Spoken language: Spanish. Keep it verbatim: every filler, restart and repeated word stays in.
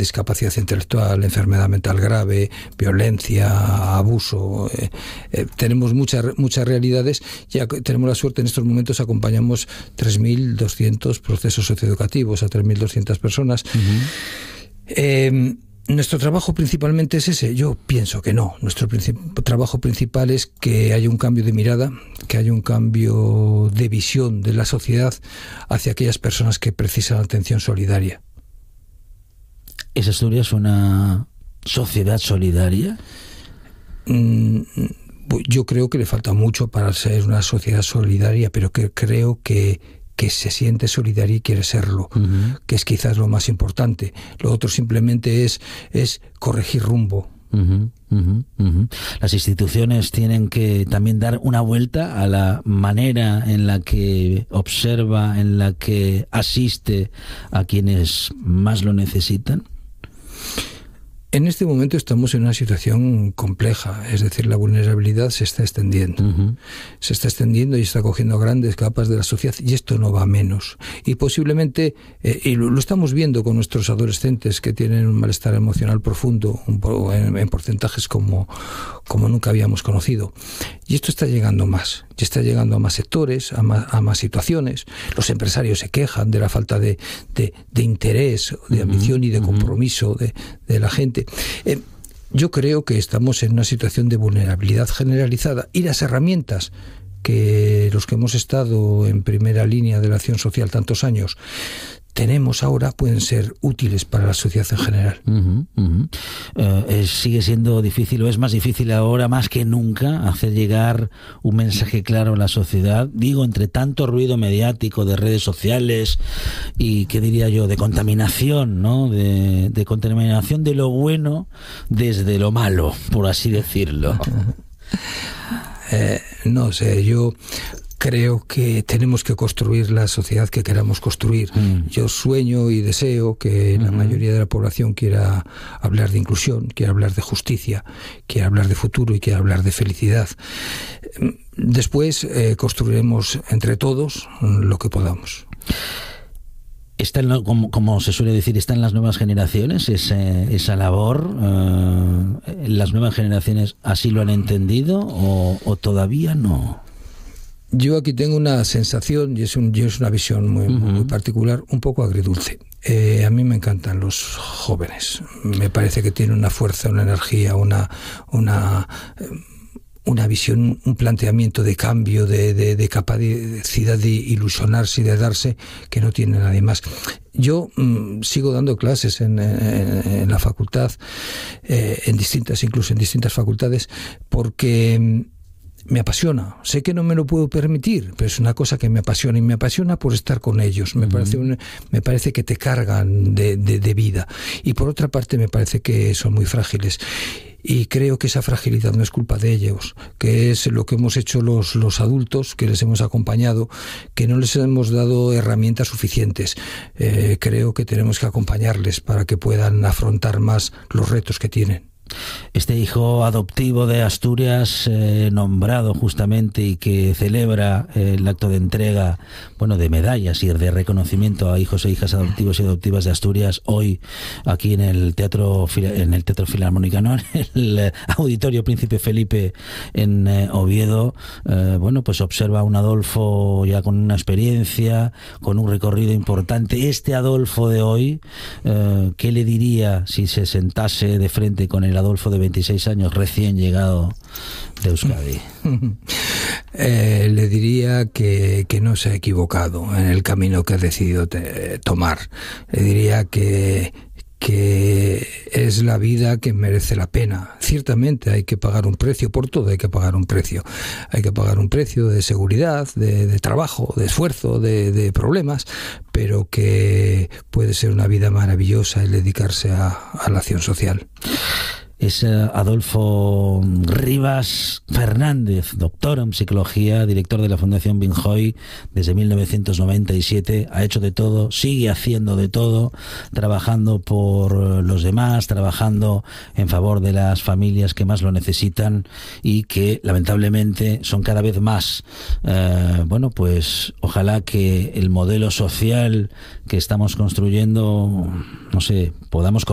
discapacidad intelectual, enfermedad mental grave, violencia, abuso. Eh, eh, tenemos muchas muchas realidades. Ya tenemos la suerte, en estos momentos acompañamos tres mil doscientos procesos socioeducativos a tres mil doscientas personas. Uh-huh. Eh, ¿Nuestro trabajo principalmente es ese? Yo pienso que no. Nuestro princip- trabajo principal es que haya un cambio de mirada, que haya un cambio de visión de la sociedad hacia aquellas personas que precisan atención solidaria. ¿Es Asturias una sociedad solidaria? Mm, yo creo que le falta mucho para ser una sociedad solidaria, pero que creo que que se siente solidaria y quiere serlo, uh-huh. que es quizás lo más importante. Lo otro simplemente es, es corregir rumbo. Uh-huh, uh-huh, uh-huh. Las instituciones tienen que también dar una vuelta a la manera en la que observa, en la que asiste a quienes más lo necesitan. En este momento estamos en una situación compleja, es decir, la vulnerabilidad se está extendiendo. Uh-huh. Se está extendiendo y está cogiendo grandes capas de la sociedad, y esto no va a menos. Y posiblemente, eh, y lo, lo estamos viendo con nuestros adolescentes que tienen un malestar emocional profundo, un po- en, en porcentajes como, como nunca habíamos conocido. Y esto está llegando más, y está llegando a más sectores, a más, a más situaciones. Los empresarios se quejan de la falta de, de, de interés, de ambición uh-huh. y de compromiso de, de la gente. Eh, yo creo que estamos en una situación de vulnerabilidad generalizada, y las herramientas que los que hemos estado en primera línea de la acción social tantos años tenemos ahora pueden ser útiles para la sociedad en general. Uh-huh, uh-huh. Uh, es, sigue siendo difícil, o es más difícil ahora más que nunca, hacer llegar un mensaje claro a la sociedad. Digo, entre tanto ruido mediático de redes sociales y, ¿qué diría yo?, de contaminación, ¿no? De, de contaminación de lo bueno desde lo malo, por así decirlo. eh, no sé, yo... creo que tenemos que construir la sociedad que queramos construir. Mm. Yo sueño y deseo que mm-hmm. la mayoría de la población quiera hablar de inclusión, quiera hablar de justicia, quiera hablar de futuro y quiera hablar de felicidad. Después eh, construiremos entre todos lo que podamos. Está en lo, como, como se suele decir, está en las nuevas generaciones ese, esa labor. Eh, ¿Las nuevas generaciones así lo han entendido o, o todavía no? Yo aquí tengo una sensación, y es, un, y es una visión muy, uh-huh. muy particular, un poco agridulce. Eh, a mí me encantan los jóvenes. Me parece que tienen una fuerza, una energía, una... una una visión, un planteamiento de cambio, de, de, de capacidad de ilusionarse y de darse, que no tiene nadie más. Yo mmm, sigo dando clases en, en, en la facultad, eh, en distintas, incluso en distintas facultades, porque mmm, me apasiona. Sé que no me lo puedo permitir, pero es una cosa que me apasiona, y me apasiona por estar con ellos. Me, uh-huh. parece, un, me parece que te cargan de, de, de vida. Y por otra parte me parece que son muy frágiles. Y creo que esa fragilidad no es culpa de ellos, que es lo que hemos hecho los, los adultos, que les hemos acompañado, que no les hemos dado herramientas suficientes. Eh, creo que tenemos que acompañarles para que puedan afrontar más los retos que tienen. Este hijo adoptivo de Asturias, eh, nombrado justamente y que celebra eh, el acto de entrega, bueno, de medallas y de reconocimiento a hijos e hijas adoptivos y adoptivas de Asturias, hoy aquí en el Teatro en el Teatro Filarmónica, ¿no? En el Auditorio Príncipe Felipe en eh, Oviedo. Eh, bueno, pues observa a un Adolfo ya con una experiencia, con un recorrido importante. Este Adolfo de hoy, eh, ¿qué le diría si se sentase de frente con el Adolfo de veintiséis años recién llegado de Euskadi? Eh, le diría que, que no se ha equivocado en el camino que ha decidido te, tomar. Le diría que que es la vida que merece la pena. Ciertamente hay que pagar un precio, por todo hay que pagar un precio. Hay que pagar un precio de seguridad, de, de trabajo, de esfuerzo, de, de problemas, pero que puede ser una vida maravillosa el dedicarse a, a la acción social. Es Adolfo Rivas Fernández, doctor en psicología, director de la Fundación Binjoy desde mil novecientos noventa y siete. Ha hecho de todo, sigue haciendo de todo, trabajando por los demás, trabajando en favor de las familias que más lo necesitan y que lamentablemente son cada vez más. Eh, bueno, pues ojalá que el modelo social que estamos construyendo, no sé, podamos